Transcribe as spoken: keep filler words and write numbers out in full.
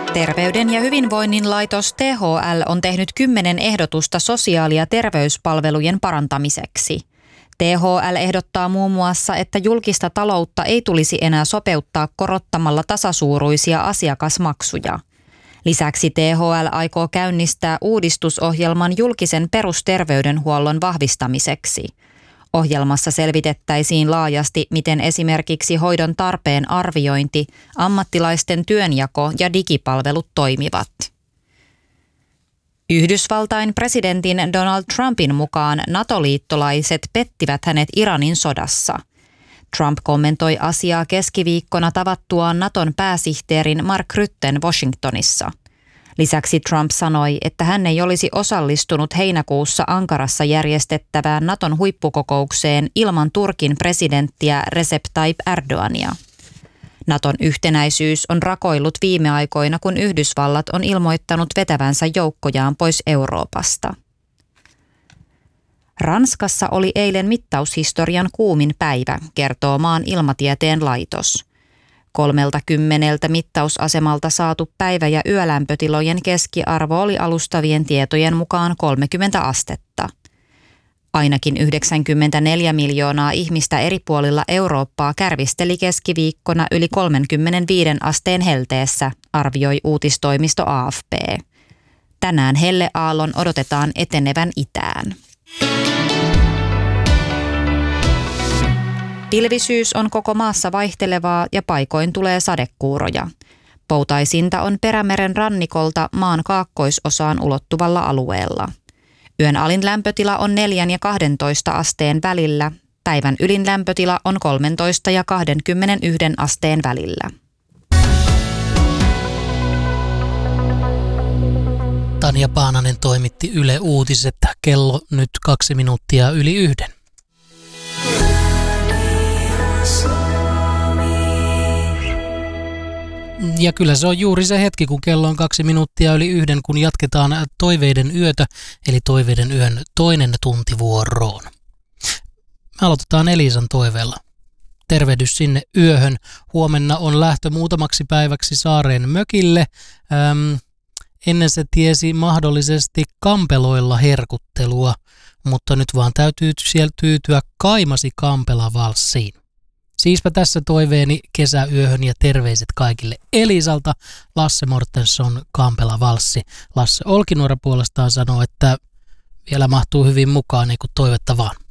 Terveyden ja hyvinvoinnin laitos T H L on tehnyt kymmenen ehdotusta sosiaali- ja terveyspalvelujen parantamiseksi. T H L ehdottaa muun muassa, että julkista taloutta ei tulisi enää sopeuttaa korottamalla tasasuuruisia asiakasmaksuja. Lisäksi T H L aikoo käynnistää uudistusohjelman julkisen perusterveydenhuollon vahvistamiseksi. Ohjelmassa selvitettäisiin laajasti, miten esimerkiksi hoidon tarpeen arviointi, ammattilaisten työnjako ja digipalvelut toimivat. Yhdysvaltain presidentin Donald Trumpin mukaan NATO-liittolaiset pettivät hänet Iranin sodassa. Trump kommentoi asiaa keskiviikkona tavattuaan Naton pääsihteerin Mark Rutten Washingtonissa. Lisäksi Trump sanoi, että hän ei olisi osallistunut heinäkuussa Ankarassa järjestettävään Naton huippukokoukseen ilman Turkin presidenttiä Recep Tayyip Erdoğania. Naton yhtenäisyys on rakoillut viime aikoina, kun Yhdysvallat on ilmoittanut vetävänsä joukkojaan pois Euroopasta. Ranskassa oli eilen mittaushistorian kuumin päivä, kertoo maan ilmatieteen laitos. Kolmelta kymmeneltä mittausasemalta saatu päivä- ja yölämpötilojen keskiarvo oli alustavien tietojen mukaan kolmekymmentä astetta. Ainakin yhdeksänkymmentäneljä miljoonaa ihmistä eri puolilla Eurooppaa kärvisteli keskiviikkona yli kolmekymmentäviisi asteen helteessä, arvioi uutistoimisto A F P. Tänään helleaallon odotetaan etenevän itään. Pilvisyys on koko maassa vaihtelevaa ja paikoin tulee sadekuuroja. Poutaisinta on Perämeren rannikolta maan kaakkoisosaan ulottuvalla alueella. Yön alin lämpötila on neljän ja kahdentoista asteen välillä. Päivän ylin lämpötila on kolmetoista ja kaksikymmentäyksi asteen välillä. Tanja Paananen toimitti Yle Uutiset. Kello nyt kaksi minuuttia yli yhden. Ja kyllä se on juuri se hetki, kun kello on kaksi minuuttia yli yhden, kun jatketaan Toiveiden yötä, eli Toiveiden yön toinen tuntivuoroon. Me aloitetaan Eliisan toiveella. Tervehdys sinne yöhön. Huomenna on lähtö muutamaksi päiväksi saareen mökille. Ähm, ennen se tiesi mahdollisesti kampeloilla herkuttelua, mutta nyt vaan täytyy siellä tyytyä Kaimasi Kampela-valssiin. Siispä tässä toiveeni kesäyöhön ja terveiset kaikille Elisalta. Lasse Mortenson, Kampela-valssi. Lasse Olkinuora puolestaan sanoo, että vielä mahtuu hyvin mukaan, niin kuin toivetta vaan.